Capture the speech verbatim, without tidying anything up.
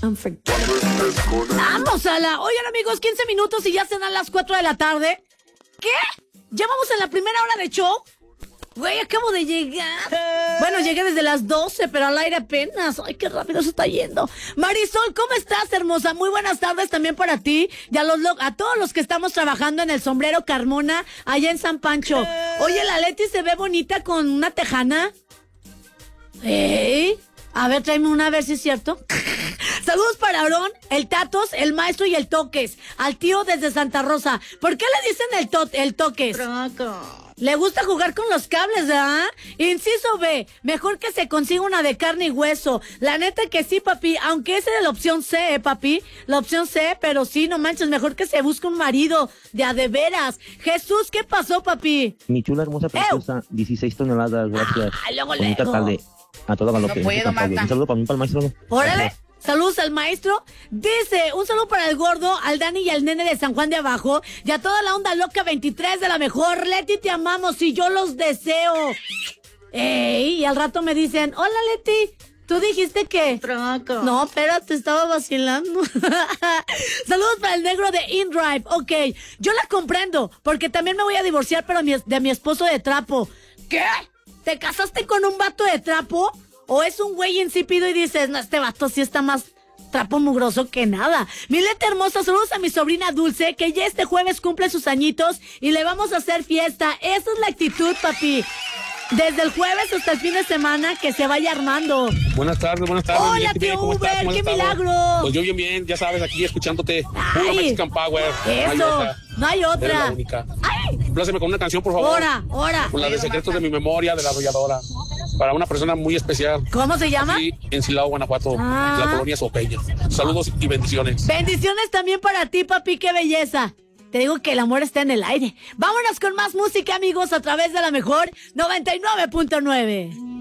Vamos a la... Oigan, amigos, quince minutos y ya serán las cuatro de la tarde. ¿Qué? ¿Ya vamos en la primera hora de show? Güey, acabo de llegar. Bueno, llegué desde las doce, pero al aire apenas. Ay, qué rápido se está yendo. Marisol, ¿cómo estás, hermosa? Muy buenas tardes también para ti y a, los, a todos los que estamos trabajando en el Sombrero Carmona, allá en San Pancho. Oye, la Leti se ve bonita con una tejana. ¿Eh? A ver, tráeme una, a ver si es cierto. Saludos para Aarón, el Tatos, el Maestro y el Toques. Al tío desde Santa Rosa. ¿Por qué le dicen el, to el Toques? Tronco. Le gusta jugar con los cables, ¿verdad? Inciso B, mejor que se consiga una de carne y hueso. La neta que sí, papi, aunque esa era la opción C, ¿eh, papi? La opción C, pero sí, no manches, mejor que se busque un marido de a de veras. Jesús, ¿qué pasó, papi? Mi chula, hermosa, preciosa, dieciséis toneladas, gracias. Ah, luego, Bonita luego. tarde a todo lo No que puedo, Marta. Un saludo para mí, para el maestro. Órale. Saludos al maestro. Dice, un saludo para el gordo, al Dani y al nene de San Juan de Abajo. Y a toda la onda loca veintitrés de la mejor. Leti, te amamos y yo los deseo. Ey, y al rato me dicen, hola Leti, ¿tú dijiste que? Tronco. No, espérate, estaba vacilando. Saludos para el negro de InDrive. Ok, yo la comprendo, porque también me voy a divorciar, pero mi, de mi esposo de trapo. ¿Qué? ¿Te casaste con un vato de trapo? ¿O es un güey insípido y dices, no, este vato sí está más trapo mugroso que nada? Mileta hermosa, saludos a mi sobrina Dulce, que ya este jueves cumple sus añitos y le vamos a hacer fiesta. Esa es la actitud, papi. Desde el jueves hasta el fin de semana, que se vaya armando. Buenas tardes, buenas tardes. Hola, Miguel, tío ¿cómo estás? Uber, ¿Cómo has qué estado? milagro. Pues yo bien, bien, ya sabes, aquí escuchándote. Puro Ay, Mexican Power. eso, no hay otra. Eres la única. Ay, Pláceme con una canción, por favor. ora, ora. Con la de Secretos de mi Memoria, de la Arrolladora. Para una persona muy especial. ¿Cómo se llama? Aquí en Silao, Guanajuato, Ah. la colonia Sopeña. Saludos y bendiciones. Bendiciones también para ti, papi, qué belleza. Te digo que el amor está en el aire. Vámonos con más música, amigos, a través de la mejor noventa y nueve punto nueve.